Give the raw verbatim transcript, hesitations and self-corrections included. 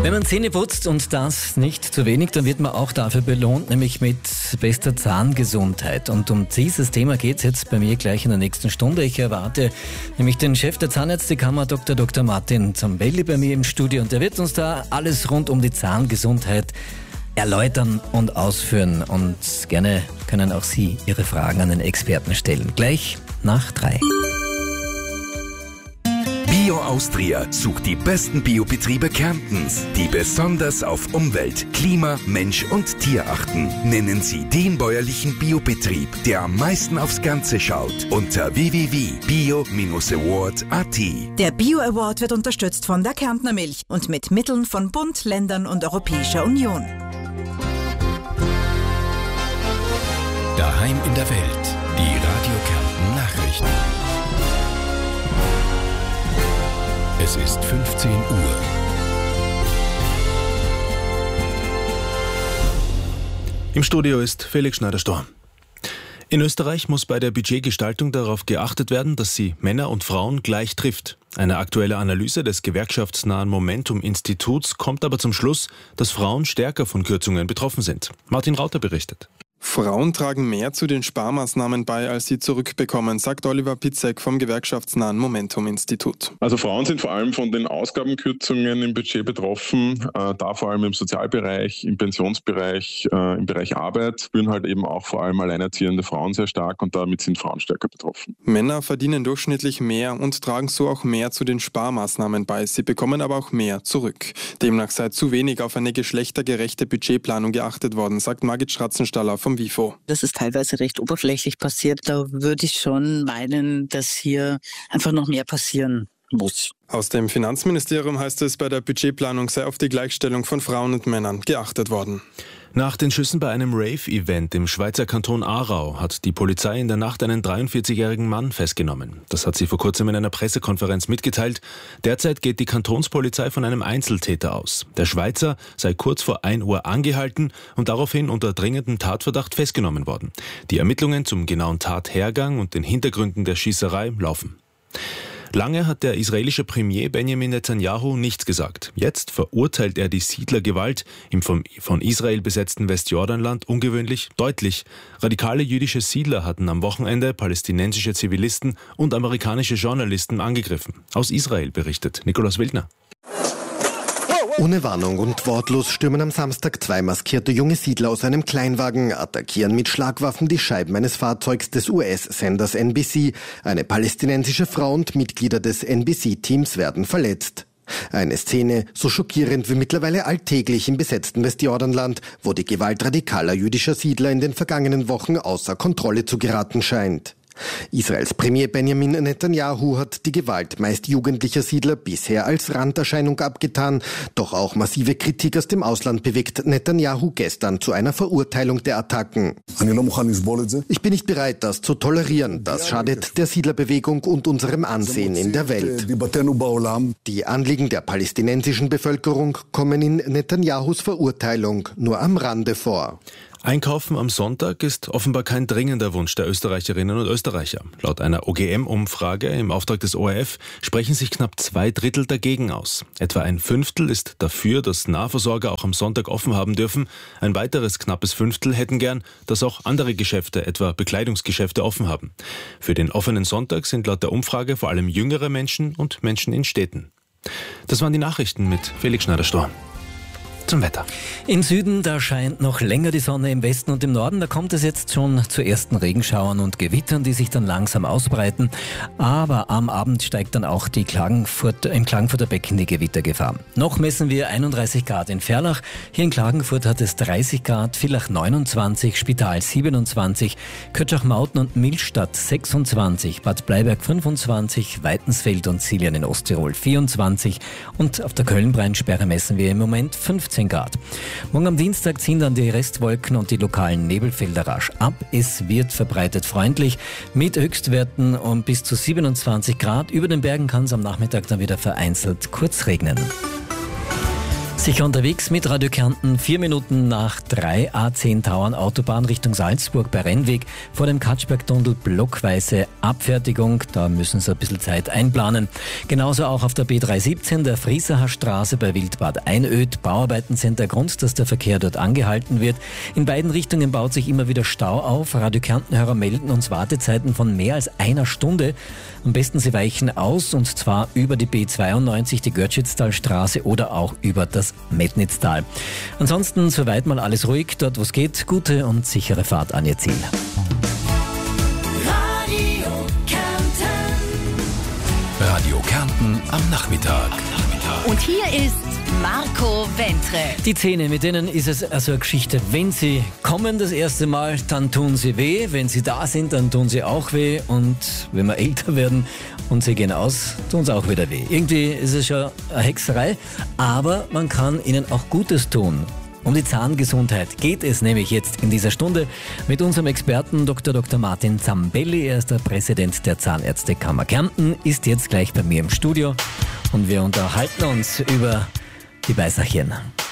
Wenn man Zähne putzt und das nicht zu wenig, dann wird man auch dafür belohnt, nämlich mit bester Zahngesundheit. Und um dieses Thema geht es jetzt bei mir gleich in der nächsten Stunde. Ich erwarte nämlich den Chef der Zahnärztekammer, Doktor Doktor Martin Zambelli, bei mir im Studio. Und der wird uns da alles rund um die Zahngesundheit erläutern und ausführen. Und gerne können auch Sie Ihre Fragen an den Experten stellen. Gleich nach drei. Bio Austria sucht die besten Biobetriebe Kärntens, die besonders auf Umwelt, Klima, Mensch und Tier achten. Nennen Sie den bäuerlichen Biobetrieb, der am meisten aufs Ganze schaut, unter w w w punkt bio award punkt a t. Der Bio Award wird unterstützt von der Kärntner Milch und mit Mitteln von Bund, Ländern und Europäischer Union. Daheim in der Welt, die Radio Kärnten Nachrichten. Es ist fünfzehn Uhr. Im Studio ist Felix Schneider-Storm. In Österreich muss bei der Budgetgestaltung darauf geachtet werden, dass sie Männer und Frauen gleich trifft. Eine aktuelle Analyse des gewerkschaftsnahen Momentum-Instituts kommt aber zum Schluss, dass Frauen stärker von Kürzungen betroffen sind. Martin Rauter berichtet. Frauen tragen mehr zu den Sparmaßnahmen bei, als sie zurückbekommen, sagt Oliver Pitzek vom gewerkschaftsnahen Momentum-Institut. Also Frauen sind vor allem von den Ausgabenkürzungen im Budget betroffen, äh, da vor allem im Sozialbereich, im Pensionsbereich, äh, im Bereich Arbeit, spüren halt eben auch vor allem alleinerziehende Frauen sehr stark und damit sind Frauen stärker betroffen. Männer verdienen durchschnittlich mehr und tragen so auch mehr zu den Sparmaßnahmen bei. Sie bekommen aber auch mehr zurück. Demnach sei zu wenig auf eine geschlechtergerechte Budgetplanung geachtet worden, sagt Margit Schratzenstaller vom W I F O. Das ist teilweise recht oberflächlich passiert. Da würde ich schon meinen, dass hier einfach noch mehr passieren muss. Aus dem Finanzministerium heißt es, bei der Budgetplanung sei auf die Gleichstellung von Frauen und Männern geachtet worden. Nach den Schüssen bei einem Rave-Event im Schweizer Kanton Aarau hat die Polizei in der Nacht einen dreiundvierzigjährigen Mann festgenommen. Das hat sie vor kurzem in einer Pressekonferenz mitgeteilt. Derzeit geht die Kantonspolizei von einem Einzeltäter aus. Der Schweizer sei kurz vor ein Uhr angehalten und daraufhin unter dringendem Tatverdacht festgenommen worden. Die Ermittlungen zum genauen Tathergang und den Hintergründen der Schießerei laufen. Lange hat der israelische Premier Benjamin Netanyahu nichts gesagt. Jetzt verurteilt er die Siedlergewalt im vom, von Israel besetzten Westjordanland ungewöhnlich deutlich. Radikale jüdische Siedler hatten am Wochenende palästinensische Zivilisten und amerikanische Journalisten angegriffen. Aus Israel berichtet Nikolaus Wildner. Ohne Warnung und wortlos stürmen am Samstag zwei maskierte junge Siedler aus einem Kleinwagen, attackieren mit Schlagwaffen die Scheiben eines Fahrzeugs des U S-Senders N B C. Eine palästinensische Frau und Mitglieder des N B C-Teams werden verletzt. Eine Szene so schockierend wie mittlerweile alltäglich im besetzten Westjordanland, wo die Gewalt radikaler jüdischer Siedler in den vergangenen Wochen außer Kontrolle zu geraten scheint. Israels Premier Benjamin Netanyahu hat die Gewalt meist jugendlicher Siedler bisher als Randerscheinung abgetan. Doch auch massive Kritik aus dem Ausland bewegt Netanyahu gestern zu einer Verurteilung der Attacken. Ich bin nicht bereit, das zu tolerieren. Das schadet der Siedlerbewegung und unserem Ansehen in der Welt. Die Anliegen der palästinensischen Bevölkerung kommen in Netanyahus Verurteilung nur am Rande vor. Einkaufen am Sonntag ist offenbar kein dringender Wunsch der Österreicherinnen und Österreicher. Laut einer O G M-Umfrage im Auftrag des O R F sprechen sich knapp zwei Drittel dagegen aus. Etwa ein Fünftel ist dafür, dass Nahversorger auch am Sonntag offen haben dürfen. Ein weiteres knappes Fünftel hätten gern, dass auch andere Geschäfte, etwa Bekleidungsgeschäfte, offen haben. Für den offenen Sonntag sind laut der Umfrage vor allem jüngere Menschen und Menschen in Städten. Das waren die Nachrichten mit Felix Schneider-Storm. Zum Wetter. Im Süden, da scheint noch länger die Sonne, im Westen und im Norden, da kommt es jetzt schon zu ersten Regenschauern und Gewittern, die sich dann langsam ausbreiten. Aber am Abend steigt dann auch die Klagenfurt, im Klagenfurter Becken die Gewittergefahr. Noch messen wir einunddreißig Grad in Ferlach. Hier in Klagenfurt hat es dreißig Grad, Villach neunundzwanzig, Spital siebenundzwanzig, Kötschach-Mauten und Millstatt sechsundzwanzig, Bad Bleiberg fünfundzwanzig, Weitensfeld und Siljan in Osttirol vierundzwanzig und auf der Köln-Brennsperre messen wir im Moment fünfzehn Grad. Morgen am Dienstag ziehen dann die Restwolken und die lokalen Nebelfelder rasch ab. Es wird verbreitet freundlich mit Höchstwerten um bis zu siebenundzwanzig Grad. Über den Bergen kann es am Nachmittag dann wieder vereinzelt kurz regnen. Sicher unterwegs mit Radio Kärnten, vier Minuten nach drei, A zehn Tauern Autobahn Richtung Salzburg bei Rennweg, vor dem Katschbergtunnel blockweise Abfertigung, da müssen Sie ein bisschen Zeit einplanen. Genauso auch auf der B drei siebzehn, der Friesacher Straße bei Wildbad Einöd, Bauarbeiten sind der Grund, dass der Verkehr dort angehalten wird. In beiden Richtungen baut sich immer wieder Stau auf. Radio Kärnten-Hörer melden uns Wartezeiten von mehr als einer Stunde. Am besten Sie weichen aus, und zwar über die B zweiundneunzig, die Görtschitztalstraße, oder auch über das Metnitztal. Ansonsten soweit mal alles ruhig, dort wo es geht. Gute und sichere Fahrt an Ihr Ziel. Radio Kärnten. Radio Kärnten am Nachmittag. Und hier ist Marco Wentre. Die Zähne, mit denen ist es also eine Geschichte. Wenn sie kommen das erste Mal, dann tun sie weh. Wenn sie da sind, dann tun sie auch weh. Und wenn wir älter werden und sie gehen aus, tun sie auch wieder weh. Irgendwie ist es schon eine Hexerei, aber man kann ihnen auch Gutes tun. Um die Zahngesundheit geht es nämlich jetzt in dieser Stunde mit unserem Experten Doktor Doktor Martin Zambelli. Er ist der Präsident der Zahnärztekammer Kärnten, ist jetzt gleich bei mir im Studio und wir unterhalten uns über die Beißerchen.